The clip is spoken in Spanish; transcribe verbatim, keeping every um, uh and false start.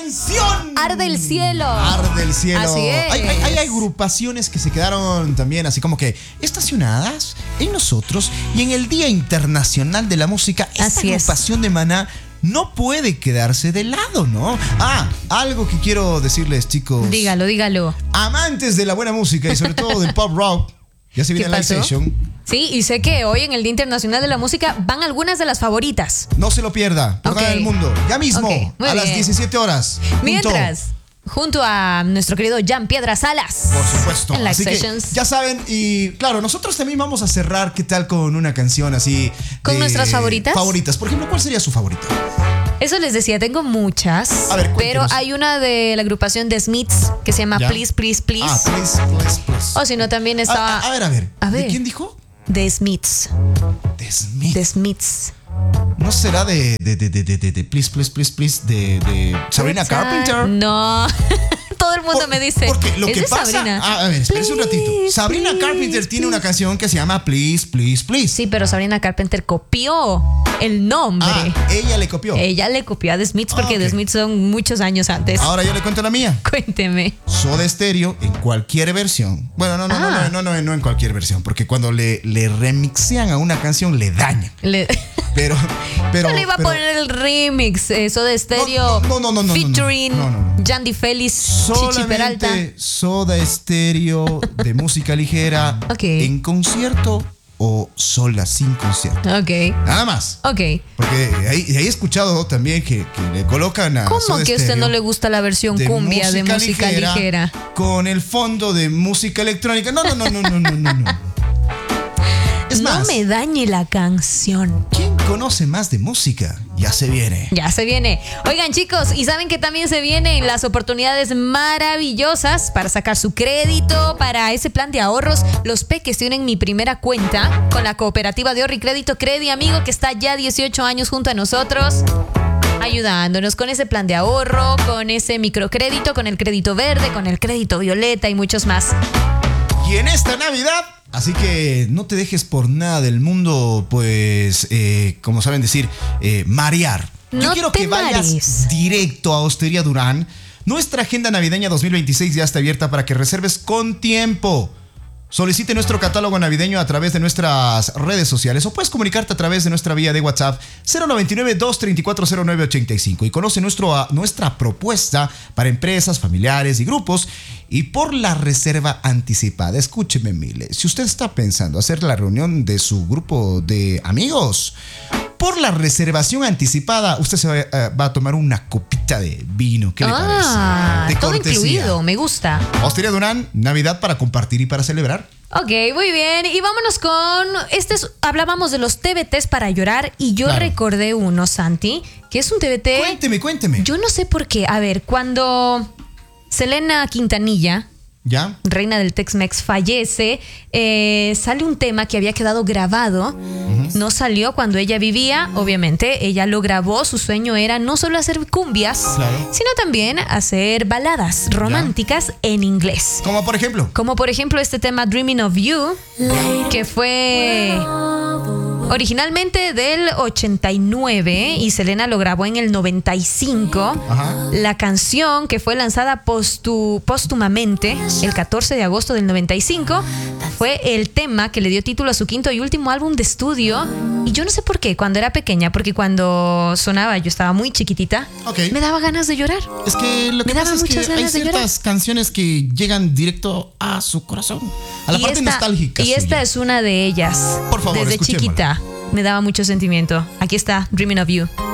canción. Arde el cielo. Arde el cielo. Así es. Hay, hay, hay agrupaciones que se quedaron también así como que estacionadas en nosotros y en el Día Internacional de la Música. Esta Así es. agrupación de Maná no puede quedarse de lado, ¿no? Ah, algo que quiero decirles, chicos. Dígalo, dígalo. Amantes de la buena música y sobre todo del pop rock. Ya se viene ¿Qué la pasó? session. Sí, y sé que hoy en el Día Internacional de la Música van algunas de las favoritas. No se lo pierda. Por Ok. todo el mundo. Ya mismo, Ok, muy a las bien. diecisiete horas. Junto- Mientras, junto a nuestro querido Jan Piedra Salas. Por supuesto. En Live Así que Sessions. ya saben, y claro, nosotros también vamos a cerrar, ¿qué tal con una canción así? ¿Con de- nuestras favoritas? Favoritas. Por ejemplo, ¿cuál sería su favorita? Eso les decía, tengo muchas. A ver, pero cuéntenos. hay una de la agrupación de Smiths que se llama ¿Ya? Please, Please, Please. Ah, please, please, please. O si no, también estaba A, a ver, a ver. A ver. ¿De quién dijo? de Smiths. De Smith. De Smiths. ¿No será de, de, de, de, de, de, de Please, Please, Please, Please, de, de Sabrina Carpenter? No. Todo el mundo Por- me dice. Porque lo es que de pasa. Sabrina. Ah, a ver, espérese un ratito. Please, Sabrina please, Carpenter tiene una please. canción que se llama Please, Please, Please. Sí, pero Sabrina Carpenter copió el nombre. Ah, ella le copió. Ella le copió a The Smiths porque Ah, ok. The Smiths son muchos años antes. Ahora yo le cuento la mía. Cuénteme. Soda Stereo en cualquier versión. Bueno, no, no, no, Ah. no, no, no, no en cualquier versión, porque cuando le, le remixean a una canción le dañan. Le- Pero, pero. Yo le iba a pero poner el remix, eso de Stereo. No, no, no, no, no, no, no. Featuring No, no, no. Jandy Félix, Chichi Peralta. solamente Soda Stereo de música ligera Ok. en concierto o sola sin concierto. Ok, Nada más. ok. Porque ahí, ahí he escuchado también que, que le colocan a ¿Cómo Soda que a usted Stereo no le gusta la versión cumbia de música ligera? con el fondo de música electrónica? No, no, no, no, no, no, no. no. Es No más, me dañe la canción. ¿quién conoce más de música? Ya se viene. Ya se viene. Oigan, chicos, y saben que también se vienen las oportunidades maravillosas para sacar su crédito, para ese plan de ahorros. Los peques tienen mi primera cuenta con la cooperativa de ahorro y crédito Credi Amigo, que está ya dieciocho años junto a nosotros, ayudándonos con ese plan de ahorro, con ese microcrédito, con el crédito verde, con el crédito violeta y muchos más. Y en esta Navidad, así que no te dejes por nada del mundo, pues, eh, como saben decir, eh, marear. Yo No quiero te que vayas marees. directo a Hostería Durán. Nuestra agenda navideña dos mil veintiséis ya está abierta para que reserves con tiempo. Solicite nuestro catálogo navideño a través de nuestras redes sociales o puedes comunicarte a través de nuestra vía de WhatsApp cero noventa y nueve, dos treinta y cuatro, cero nueve ochenta y cinco y conoce nuestro, uh, nuestra propuesta para empresas, familiares y grupos y por la reserva anticipada. Escúcheme, Mile, si usted está pensando hacer la reunión de su grupo de amigos, por la reservación anticipada, usted se va, uh, va a tomar una copita de vino. ¿Qué le Ah, parece? De todo cortesía. incluido, me gusta. Hostería Durán, Navidad para compartir y para celebrar. Ok, muy bien. Y vámonos con. Este es- hablábamos de los T B Ts para llorar y yo Claro. recordé uno, Santi, que es un T B T. Cuénteme, cuénteme. Yo no sé por qué. A ver, cuando Selena Quintanilla, ¿Ya? reina del Tex-Mex, fallece, eh, sale un tema que había quedado grabado. No salió cuando ella vivía, obviamente. Ella lo grabó. Su sueño era no solo hacer cumbias, Claro. sino también hacer baladas románticas en inglés. Como por ejemplo. Como por ejemplo este tema Dreaming of You, que fue originalmente del ochenta y nueve y Selena lo grabó en el noventa y cinco. Ajá. La canción, que fue lanzada postu- póstumamente el catorce de agosto del noventa y cinco, fue el tema que le dio título a su quinto y último álbum de estudio. Y yo no sé por qué, cuando era pequeña, porque cuando sonaba, yo estaba muy chiquitita, Ok. me daba ganas de llorar. Es que lo que Me pasa daban es que muchas hay ganas de ciertas canciones que llegan directo a su corazón, a la Y parte esta- nostálgica. Y esta suya. es una de ellas. Por favor, Desde escuchémosla. chiquita me daba mucho sentimiento. Aquí está, Dreaming of You.